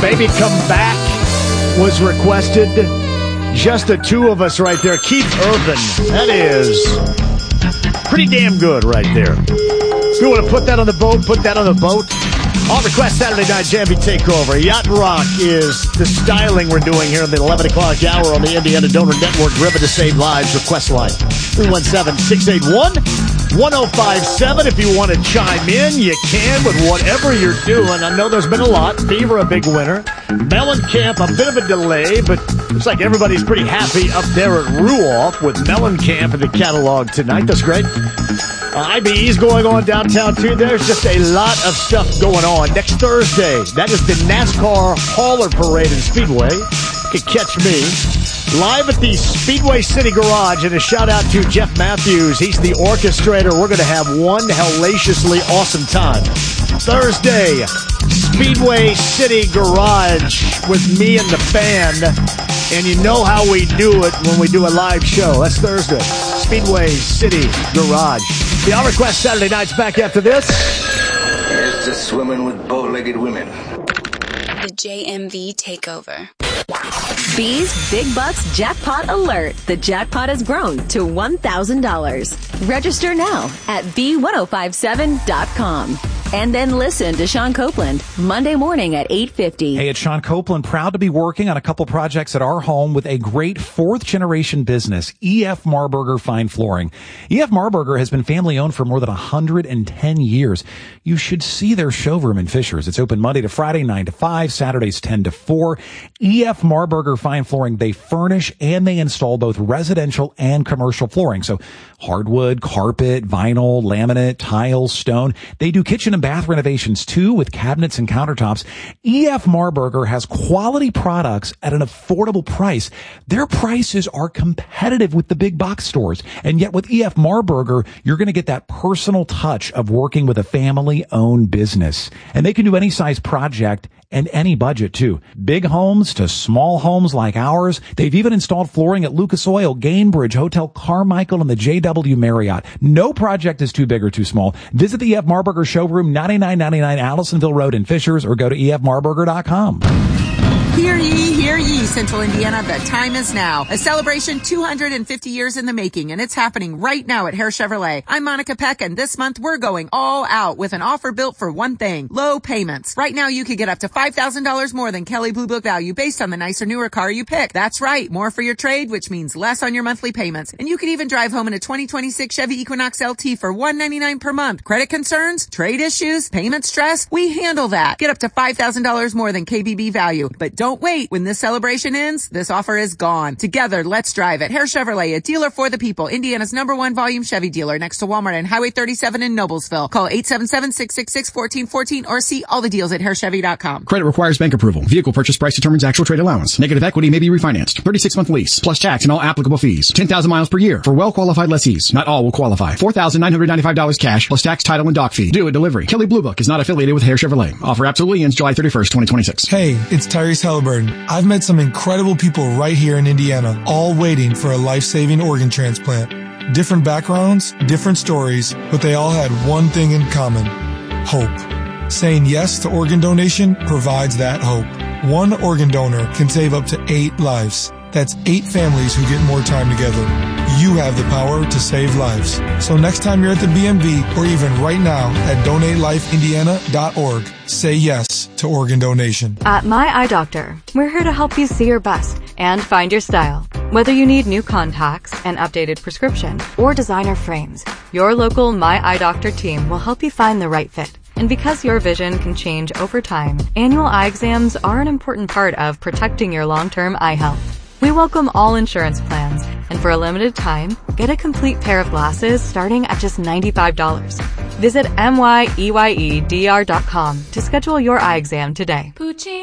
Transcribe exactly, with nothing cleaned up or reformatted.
Baby Come Back was requested. Just the two of us right there. Keith Urban. That is pretty damn good right there. If you want to put that on the boat, put that on the boat. All request Saturday Night Jammy Takeover. Yacht Rock is the styling we're doing here at the eleven o'clock hour on the Indiana Donor Network. Driven to Save Lives. Request line three one seven, six eight one, one oh five seven. If you want to chime in, you can with whatever you're doing. I know there's been a lot. Beaver, a big winner. Mellencamp, a bit of a delay, but looks like everybody's pretty happy up there at Ruoff with Mellencamp in the catalog tonight. That's great. Uh, I B E's going on downtown, too. There's just a lot of stuff going on. Next Thursday, that is the NASCAR Hauler Parade in Speedway. You can catch me live at the Speedway City Garage. And a shout-out to Jeff Matthews. He's the orchestrator. We're going to have one hellaciously awesome time. Thursday, Speedway City Garage with me and the band. And you know how we do it when we do a live show. That's Thursday. Speedway City Garage. The All Request Saturday night's back after this. Here's to swimming with bow-legged women. The J M V Takeover. B's Big Bucks Jackpot Alert. The jackpot has grown to one thousand dollars. Register now at B ten fifty-seven dot com. And then listen to Sean Copeland Monday morning at eight fifty. Hey, it's Sean Copeland, proud to be working on a couple projects at our home with a great fourth generation business, E F Marburger Fine Flooring. E F Marburger has been family owned for more than one hundred ten years. You should see their showroom in Fishers. It's open Monday to Friday, nine to five, Saturdays ten to four. E F Marburger Fine Flooring, they furnish and they install both residential and commercial flooring. So hardwood, carpet, vinyl, laminate, tile, stone. They do kitchen and bath renovations too with cabinets and countertops. E F Marburger has quality products at an affordable price. Their prices are competitive with the big box stores. And yet with E F Marburger, you're going to get that personal touch of working with a family-owned business. And they can do any size project and any budget too. Big homes to small homes like ours. They've even installed flooring at Lucas Oil, Gainbridge, Hotel Carmichael, and the J W Marriott. No project is too big or too small. Visit the E F Marburger showroom, ninety-nine ninety-nine Allisonville Road in Fishers, or go to E F marburger dot com. Hear ye, hear ye, Central Indiana, the time is now. A celebration two hundred fifty years in the making, and it's happening right now at Hare Chevrolet. I'm Monica Peck, and this month we're going all out with an offer built for one thing, low payments. Right now you could get up to five thousand dollars more than Kelley Blue Book value based on the nicer, newer car you pick. That's right, more for your trade, which means less on your monthly payments. And you could even drive home in a twenty twenty-six Chevy Equinox L T for one hundred ninety-nine dollars per month. Credit concerns, trade issues, payment stress, we handle that. Get up to five thousand dollars more than K B B value. But don't wait. When this celebration ends, this offer is gone. Together, let's drive it. Hare Chevrolet, a dealer for the people. Indiana's number one volume Chevy dealer next to Walmart and Highway thirty-seven in Noblesville. Call eight seven seven, six six six, one four one four or see all the deals at hare chevy dot com. Credit requires bank approval. Vehicle purchase price determines actual trade allowance. Negative equity may be refinanced. thirty-six month lease, plus tax and all applicable fees. ten thousand miles per year for well-qualified lessees. Not all will qualify. four thousand nine hundred ninety-five dollars cash, plus tax, title, and dock fee. Due at delivery. Kelley Blue Book is not affiliated with Hare Chevrolet. Offer absolutely ends July thirty-first, twenty twenty-six. Hey, it's Tyrese Halliburton. I've met some incredible people right here in Indiana, all waiting for a life-saving organ transplant. Different backgrounds, different stories, but they all had one thing in common: hope. Saying yes to organ donation provides that hope. One organ donor can save up to eight lives. That's eight families who get more time together. You have the power to save lives. So next time you're at the B M V, or even right now at donate life indiana dot org, say yes to organ donation. At My Eye Doctor, we're here to help you see your best and find your style. Whether you need new contacts, an updated prescription, or designer frames, your local My Eye Doctor team will help you find the right fit. And because your vision can change over time, annual eye exams are an important part of protecting your long-term eye health. We welcome all insurance plans, and for a limited time, get a complete pair of glasses starting at just ninety-five dollars. Visit M Y E Y E D R dot com to schedule your eye exam today.